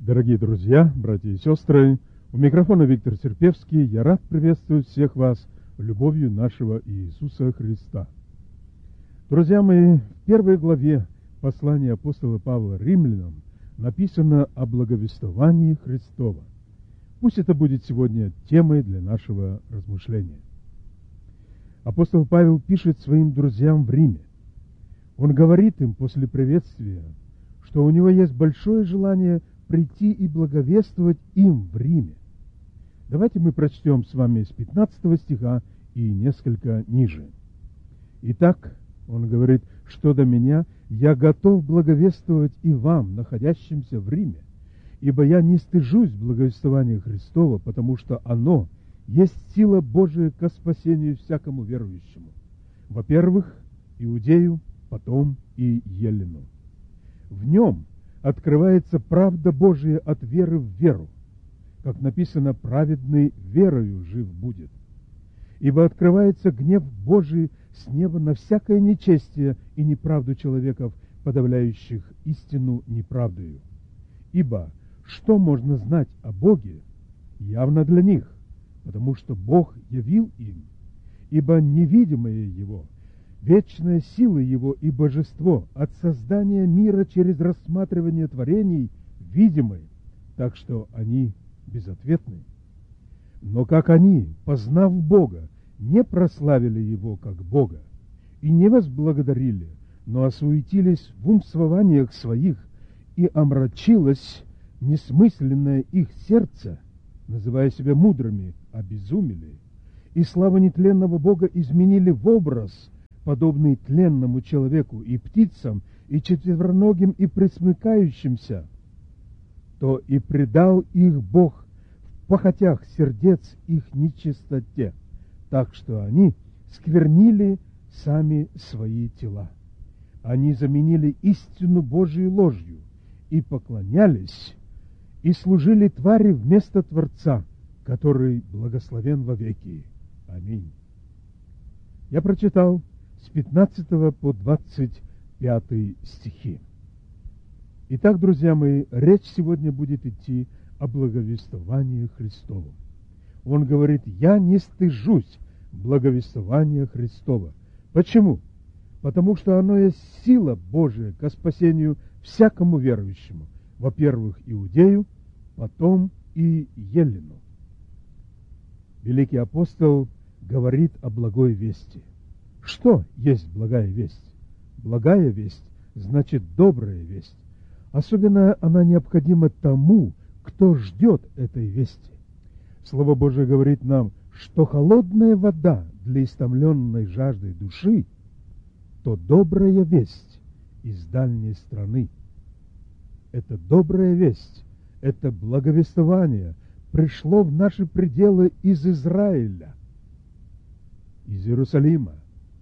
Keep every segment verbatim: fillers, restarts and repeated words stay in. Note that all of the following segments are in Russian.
Дорогие друзья, братья и сестры, у микрофона Виктор Серпевский. Я рад приветствовать всех вас любовью нашего Иисуса Христа. Друзья мои, в первой главе послания апостола Павла римлянам написано о благовествовании Христова. Пусть это будет сегодня темой для нашего размышления. Апостол Павел пишет своим друзьям в Риме. Он говорит им после приветствия, что у него есть большое желание прийти и благовествовать им в Риме. Давайте мы прочтем с вами с пятнадцатого стиха и несколько ниже. Итак, он говорит, что до меня, я готов благовествовать и вам, находящимся в Риме, ибо я не стыжусь благовествования Христова, потому что оно есть сила Божия ко спасению всякому верующему. Во-первых, иудею, потом и елену. В нем открывается правда Божия от веры в веру, как написано, праведный верою жив будет. Ибо открывается гнев Божий с неба на всякое нечестие и неправду человеков, подавляющих истину неправдою. Ибо что можно знать о Боге, явно для них, потому что Бог явил им, ибо невидимое Его, вечная сила Его и божество от создания мира через рассматривание творений видимы, так что они безответны. Но как они, познав Бога, не прославили Его как Бога и не возблагодарили, но осуетились в умствованиях своих, и омрачилось несмысленное их сердце, называя себя мудрыми, обезумели, и славу нетленного Бога изменили в образ, подобный тленному человеку и птицам, и четвероногим, и пресмыкающимся, то и предал их Бог в похотях сердец их нечистоте, так что они сквернили сами свои тела. Они заменили истину Божию ложью, и поклонялись, и служили твари вместо Творца, который благословен вовеки. Аминь. Я прочитал с пятнадцатого по двадцать пятый стихи. Итак, друзья мои, речь сегодня будет идти о благовествовании Христовом. Он говорит, я не стыжусь благовествования Христова. Почему? Потому что оно есть сила Божия ко спасению всякому верующему. Во-первых, иудею, потом и елену. Великий апостол говорит о благой вести. Что есть благая весть? Благая весть значит добрая весть. Особенно она необходима тому, кто ждет этой вести. Слово Божие говорит нам, что холодная вода для истомленной жаждой души, то добрая весть из дальней страны. Это добрая весть, это благовествование пришло в наши пределы из Израиля, из Иерусалима.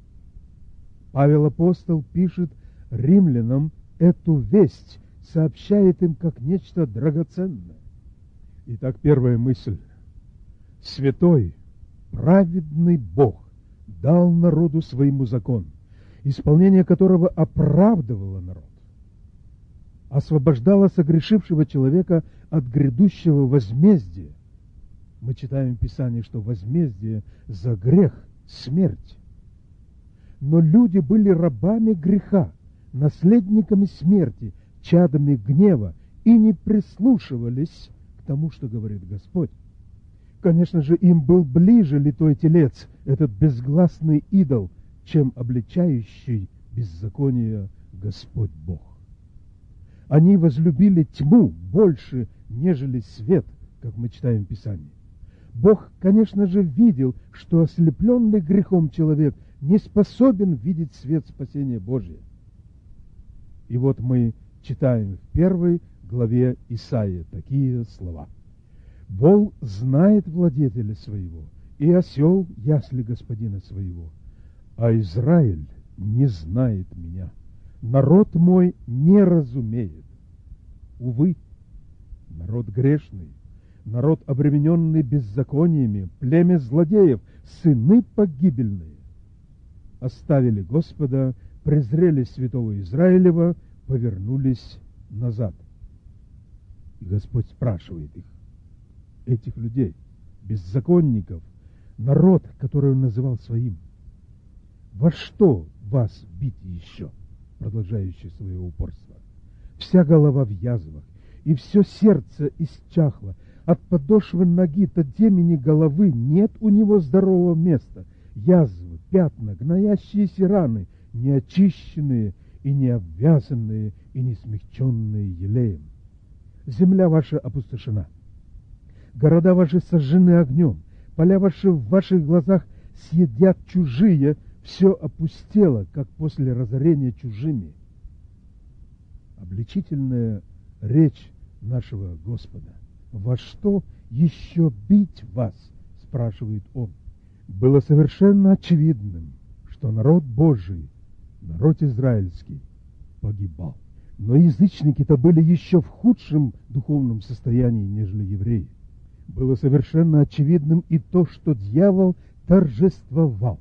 Павел апостол пишет римлянам эту весть, сообщает им как нечто драгоценное. Итак, первая мысль. Святой, праведный Бог дал народу своему закон, исполнение которого оправдывало народ, освобождало согрешившего человека от грядущего возмездия. Мы читаем в Писании, что возмездие за грех – смерть. Но люди были рабами греха, наследниками смерти, чадами гнева, и не прислушивались к тому, что говорит Господь. Конечно же, им был ближе литой телец, этот безгласный идол, чем обличающий беззаконие Господь Бог. Они возлюбили тьму больше, нежели свет, как мы читаем в Писании. Бог, конечно же, видел, что ослепленный грехом человек не способен видеть свет спасения Божия. И вот мы читаем в первой главе Исаии такие слова. «Вол знает владетеля своего, и осел ясли господина своего, а Израиль не знает меня. Народ мой не разумеет». Увы, народ грешный, народ, обремененный беззакониями, племя злодеев, сыны погибельные, оставили Господа, презрели святого Израилева, повернулись назад. И Господь спрашивает их, этих людей, беззаконников, народ, который Он называл своим, во что вас бить еще, продолжающее свое упорство? Вся голова в язвах, и все сердце исчахло. От подошвы ноги до темени головы нет у него здорового места. Язвы, пятна, гноящиеся раны, неочищенные и не обвязанные и не смягченные елеем. Земля ваша опустошена, города ваши сожжены огнем, поля ваши в ваших глазах съедят чужие, все опустело, как после разорения чужими. Обличительная речь нашего Господа. Во что еще бить вас? Спрашивает Он. Было совершенно очевидным, что народ Божий, народ израильский, погибал. Но язычники-то были еще в худшем духовном состоянии, нежели евреи. Было совершенно очевидным и то, что дьявол торжествовал.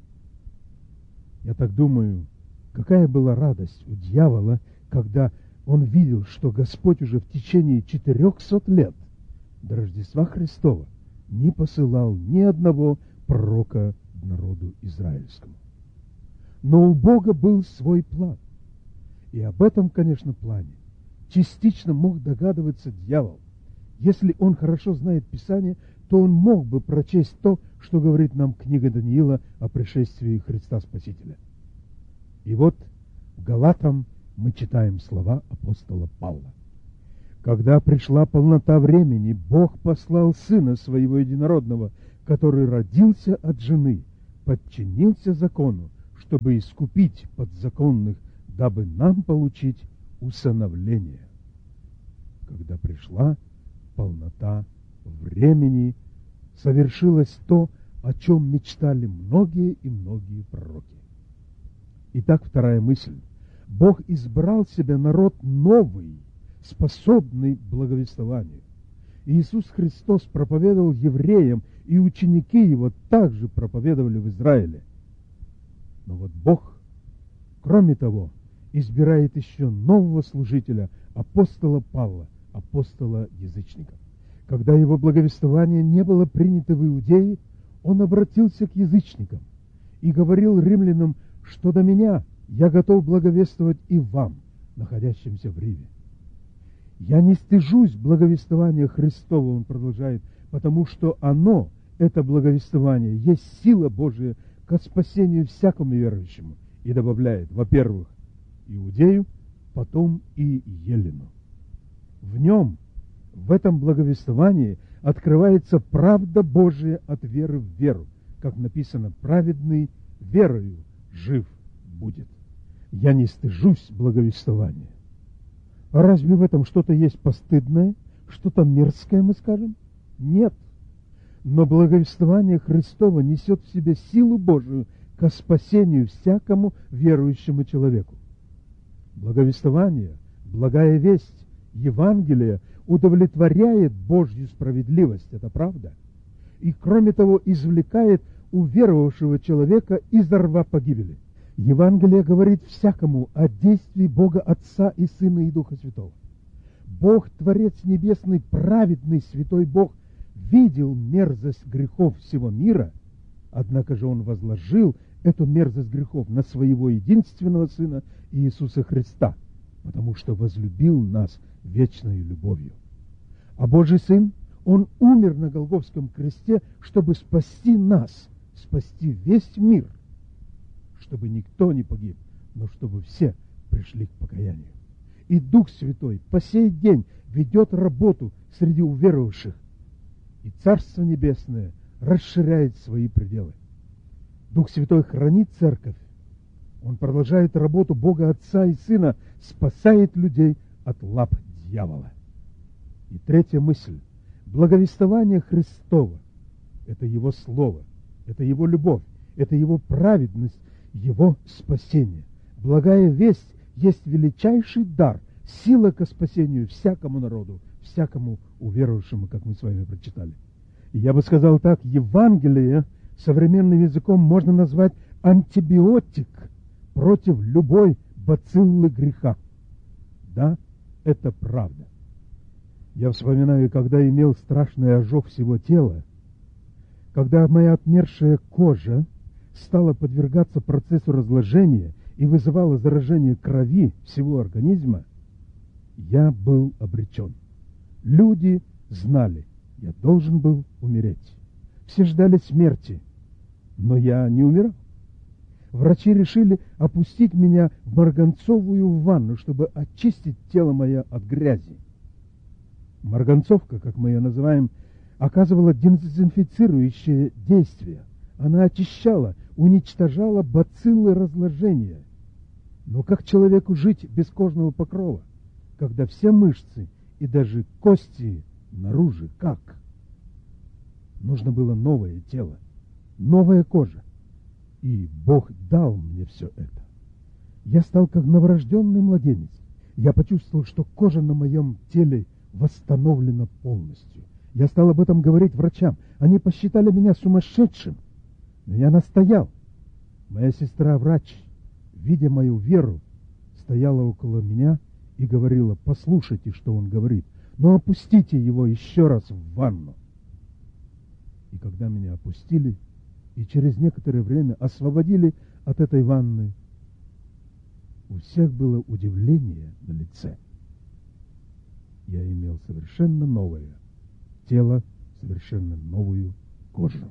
Я так думаю, какая была радость у дьявола, когда он видел, что Господь уже в течение четырехсот лет до Рождества Христова не посылал ни одного пророка народу израильскому. Но у Бога был свой план. И об этом, конечно, плане частично мог догадываться дьявол. Если он хорошо знает Писание, то он мог бы прочесть то, что говорит нам книга Даниила о пришествии Христа Спасителя. И вот в Галатам мы читаем слова апостола Павла. «Когда пришла полнота времени, Бог послал Сына Своего Единородного, который родился от жены, подчинился закону, чтобы искупить подзаконных, дабы нам получить усыновление». Когда пришла полнота времени, совершилось то, о чем мечтали многие и многие пророки. Итак, вторая мысль. Бог избрал себе народ новый, способный к благовествованию. Иисус Христос проповедовал евреям, и ученики Его также проповедовали в Израиле. Но вот Бог, кроме того, избирает еще нового служителя, апостола Павла, апостола язычников. Когда его благовествование не было принято в Иудее, он обратился к язычникам и говорил римлянам, что до меня я готов благовествовать и вам, находящимся в Риме. Я не стыжусь благовествования Христова, он продолжает, потому что оно, это благовествование, есть сила Божия ко спасению всякому верующему. И добавляет, во-первых, Иудею, потом и Елену. В нем, в этом благовествовании, открывается правда Божия от веры в веру, как написано, праведный верою жив будет. Я не стыжусь благовествования. А разве в этом что-то есть постыдное, что-то мерзкое, мы скажем? Нет. Но благовествование Христово несет в себе силу Божию ко спасению всякому верующему человеку. Благовествование, благая весть, Евангелие удовлетворяет Божью справедливость, это правда, и, кроме того, извлекает уверовавшего человека из рва погибели. Евангелие говорит всякому о действии Бога Отца и Сына и Духа Святого. Бог, Творец Небесный, праведный, святой Бог, видел мерзость грехов всего мира, однако же Он возложил эту мерзость грехов на Своего единственного Сына Иисуса Христа, потому что возлюбил нас вечной любовью. А Божий Сын, Он умер на Голгофском кресте, чтобы спасти нас, спасти весь мир, чтобы никто не погиб, но чтобы все пришли к покаянию. И Дух Святой по сей день ведет работу среди уверовавших, и Царство Небесное расширяет свои пределы. Дух Святой хранит церковь. Он продолжает работу Бога Отца и Сына, спасает людей от лап дьявола. И третья мысль. Благовествование Христово – это Его Слово, это Его любовь, это Его праведность, Его спасение. Благая весть есть величайший дар, сила ко спасению всякому народу, всякому уверовавшему, как мы с вами прочитали. И я бы сказал так, Евангелие современным языком можно назвать антибиотик против любой бациллы греха. Да, это правда. Я вспоминаю, когда имел страшный ожог всего тела, когда моя отмершая кожа стала подвергаться процессу разложения и вызывала заражение крови всего организма, я был обречен. Люди знали, я должен был умереть. Все ждали смерти, но я не умирал. Врачи решили опустить меня в марганцовую ванну, чтобы очистить тело мое от грязи. Марганцовка, как мы ее называем, оказывала дезинфицирующее действие. Она очищала, уничтожала бациллы разложения. Но как человеку жить без кожного покрова, когда все мышцы и даже кости наружу? Как? Нужно было новое тело, новая кожа. И Бог дал мне все это. Я стал как новорожденный младенец. Я почувствовал, что кожа на моем теле восстановлена полностью. Я стал об этом говорить врачам. Они посчитали меня сумасшедшим. Но я настоял. Моя сестра-врач, видя мою веру, стояла около меня и говорила: послушайте, что он говорит, но опустите его еще раз в ванну. И когда меня опустили, и через некоторое время освободили от этой ванны, у всех было удивление на лице. Я имел совершенно новое тело, совершенно новую кожу.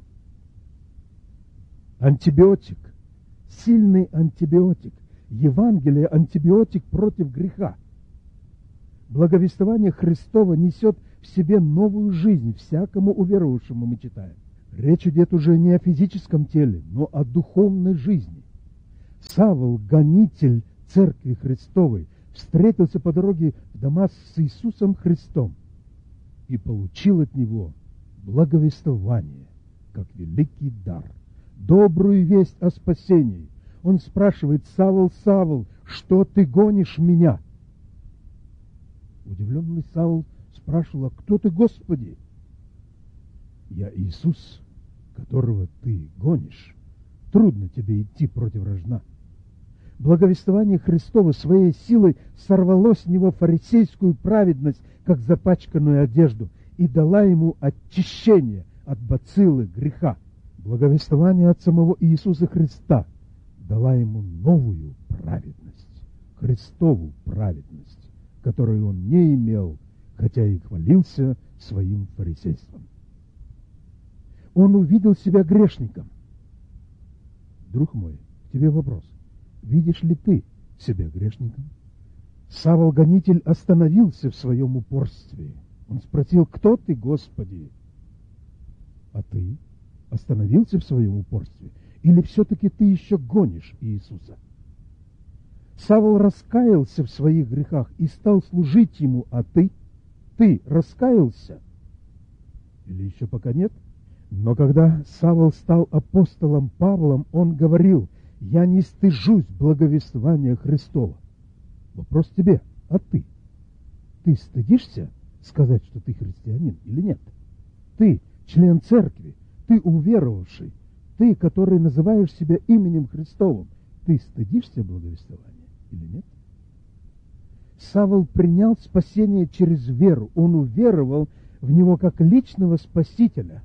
Антибиотик, сильный антибиотик. Евангелие – антибиотик против греха. Благовествование Христово несет в себе новую жизнь всякому уверовавшему, мы читаем. Речь идет уже не о физическом теле, но о духовной жизни. Савл, гонитель Церкви Христовой, встретился по дороге в Дамаск с Иисусом Христом и получил от Него благовествование, как великий дар, добрую весть о спасении. Он спрашивает: Савл, Савл, что ты гонишь меня? Удивленный Савл спрашивал: а кто ты, Господи? Я Иисус, которого ты гонишь. Трудно тебе идти против рожна. Благовествование Христово своей силой сорвало с него фарисейскую праведность, как запачканную одежду, и дала ему очищение от бациллы греха. Благовествование от самого Иисуса Христа дала ему новую праведность, Христову праведность, которую он не имел, хотя и хвалился своим фарисейством. Он увидел себя грешником. Друг мой, к тебе вопрос. Видишь ли ты себя грешником? Савл-гонитель остановился в своем упорстве. Он спросил: кто ты, Господи? А ты остановился в своем упорстве? Или все-таки ты еще гонишь Иисуса? Савл раскаялся в своих грехах и стал служить ему, а ты? Ты раскаялся? Или еще пока нет? Но когда Савл стал апостолом Павлом, он говорил: я не стыжусь благовествования Христова. Вопрос тебе: а ты? Ты стыдишься сказать, что ты христианин или нет? Ты член церкви, ты уверовавший, ты, который называешь себя именем Христовым, ты стыдишься благовествования или нет? Савл принял спасение через веру. Он уверовал в него как личного спасителя.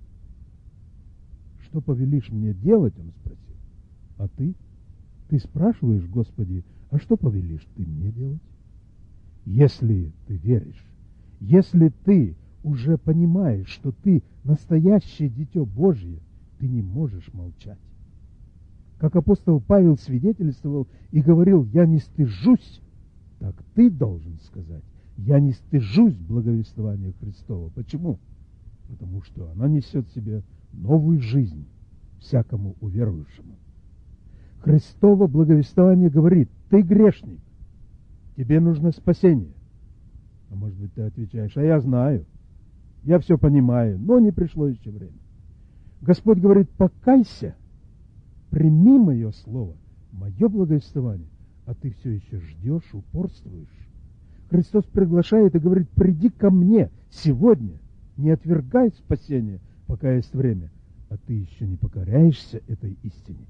Что повелишь мне делать, он спросил. А ты? Ты спрашиваешь: Господи, а что повелишь ты мне делать? Если ты веришь, если ты уже понимаешь, что ты настоящее дитё Божье, ты не можешь молчать. Как апостол Павел свидетельствовал и говорил: я не стыжусь, так ты должен сказать: я не стыжусь благовествования Христова. Почему? Потому что она несет в себе новую жизнь всякому уверовавшему. Христово благовествование говорит: ты грешник, тебе нужно спасение. А может быть, ты отвечаешь: а я знаю, я все понимаю, но не пришло еще время. Господь говорит: покайся, прими мое слово, мое благовествование, а ты все еще ждешь, упорствуешь. Христос приглашает и говорит: приди ко мне сегодня, не отвергай спасение, пока есть время, а ты еще не покоряешься этой истине.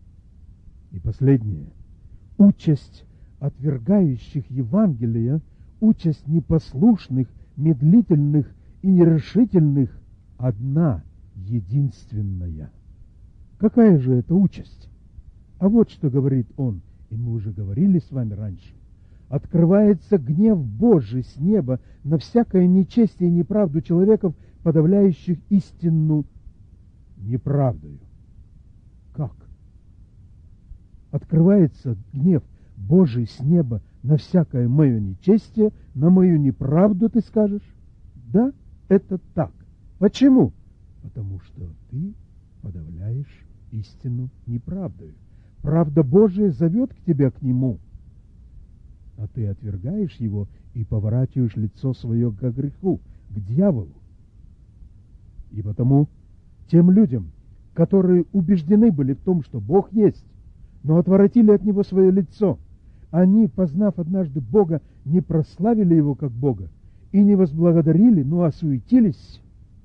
И последнее. Участь отвергающих Евангелие участь непослушных, медлительных и нерешительных одна, единственная. Какая же это участь? А вот что говорит он, и мы уже говорили с вами раньше. Открывается гнев Божий с неба на всякое нечестие и неправду человеков, подавляющих истину неправдою. Как? Открывается гнев Божий с неба на всякое мое нечестие, на мою неправду, ты скажешь? Да, это так. Почему? Потому что ты подавляешь истину неправдою. Правда Божия зовет к тебе к Нему, а ты отвергаешь его и поворачиваешь лицо свое к греху, к дьяволу. И потому тем людям, которые убеждены были в том, что Бог есть, но отворотили от Него свое лицо, они, познав однажды Бога, не прославили Его как Бога и не возблагодарили, но осуетились.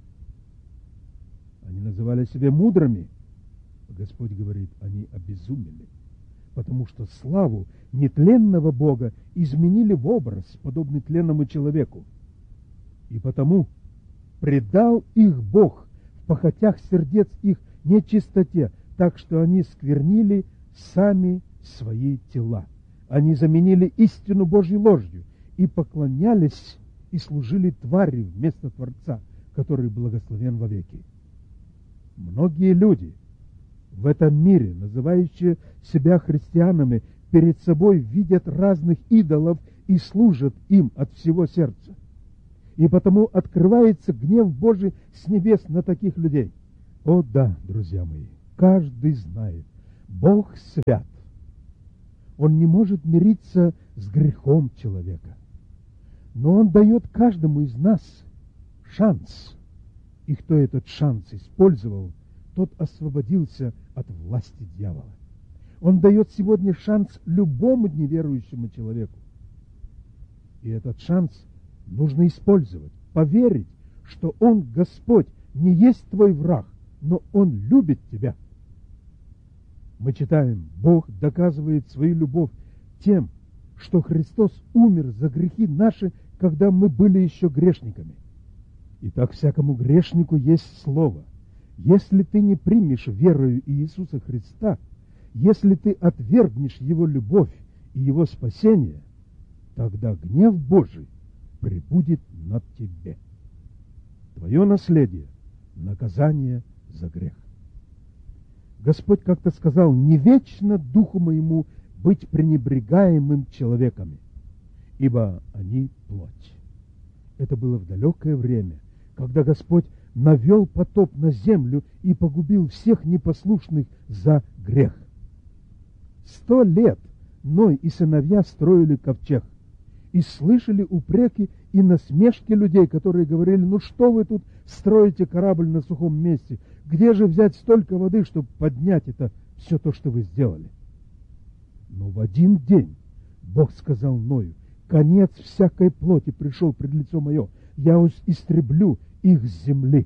Они называли себя мудрыми. Господь говорит, они обезумели, потому что славу нетленного Бога изменили в образ, подобный тленному человеку. И потому предал их Бог в похотях сердец их нечистоте, так что они сквернили сами свои тела. Они заменили истину Божью ложью и поклонялись и служили твари вместо Творца, который благословен вовеки. Многие люди в этом мире, называющие себя христианами, перед собой видят разных идолов и служат им от всего сердца. И потому открывается гнев Божий с небес на таких людей. О да, друзья мои, каждый знает, Бог свят. Он не может мириться с грехом человека. Но Он дает каждому из нас шанс. И кто этот шанс использовал, тот освободился от власти дьявола. Он дает сегодня шанс любому неверующему человеку. И этот шанс нужно использовать, поверить, что Он, Господь, не есть твой враг, но Он любит тебя. Мы читаем, Бог доказывает свою любовь тем, что Христос умер за грехи наши, когда мы были еще грешниками. Итак, всякому грешнику есть слово. Если ты не примешь верою Иисуса Христа, если ты отвергнешь Его любовь и Его спасение, тогда гнев Божий пребудет над тебе. Твое наследие – наказание за грех. Господь как-то сказал, не вечно духу моему быть пренебрегаемым человеками, ибо они плоть. Это было в далекое время, когда Господь навел потоп на землю и погубил всех непослушных за грех. Сто лет Ной и сыновья строили ковчег и слышали упреки и насмешки людей, которые говорили, ну что вы тут строите корабль на сухом месте? Где же взять столько воды, чтобы поднять это все то, что вы сделали? Но в один день Бог сказал Ною, конец всякой плоти пришел пред лицо мое, я истреблю их с земли.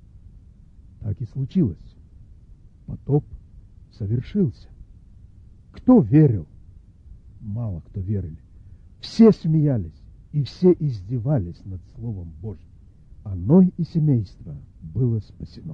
Так и случилось. Потоп совершился. Кто верил? Мало кто верили. Все смеялись, и все издевались над Словом Божьим. А Ной и семейство было спасено.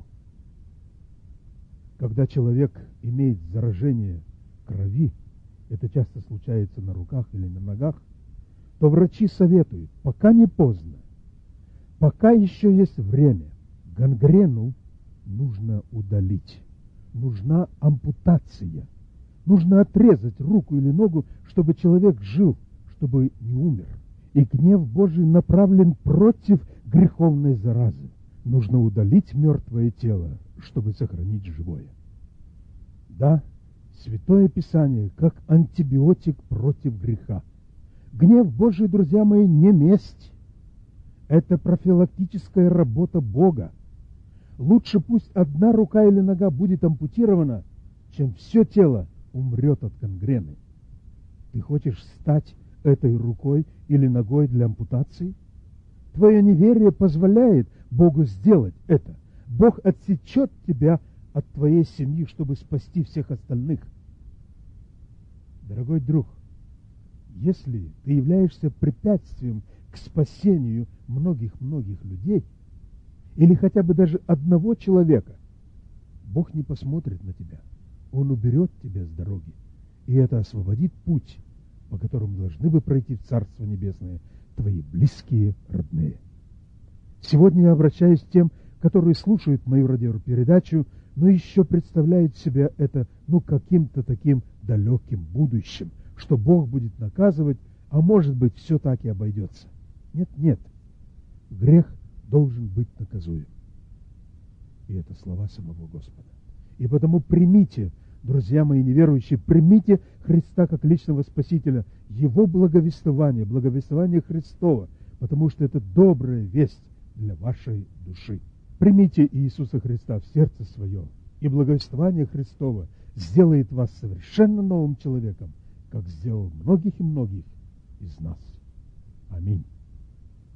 Когда человек имеет заражение крови, это часто случается на руках или на ногах, то врачи советуют, пока не поздно, пока еще есть время, гангрену нужно удалить. Нужна ампутация. Нужно отрезать руку или ногу, чтобы человек жил, чтобы не умер. И гнев Божий направлен против греховной заразы. Нужно удалить мертвое тело, чтобы сохранить живое. Да, Святое Писание как антибиотик против греха. Гнев Божий, друзья мои, не месть. Это профилактическая работа Бога. Лучше пусть одна рука или нога будет ампутирована, чем все тело умрет от гангрены. Ты хочешь стать этой рукой или ногой для ампутации? Твое неверие позволяет Богу сделать это. Бог отсечет тебя от твоей семьи, чтобы спасти всех остальных. Дорогой друг, если ты являешься препятствием к спасению многих-многих людей, или хотя бы даже одного человека, Бог не посмотрит на тебя. Он уберет тебя с дороги, и это освободит путь, по которому должны бы пройти в Царство Небесное твои близкие, родные. Сегодня я обращаюсь к тем, которые слушают мою радиопередачу, но еще представляют себя это, ну, каким-то таким далеким будущим, что Бог будет наказывать, а может быть, все так и обойдется. Нет, нет. Грех должен быть наказуем. И это слова самого Господа. И потому примите, друзья мои неверующие, примите Христа как личного Спасителя, Его благовествование, благовествование Христова, потому что это добрая весть для вашей души. Примите Иисуса Христа в сердце свое, и благовествование Христово сделает вас совершенно новым человеком, как сделал многих и многих из нас. Аминь.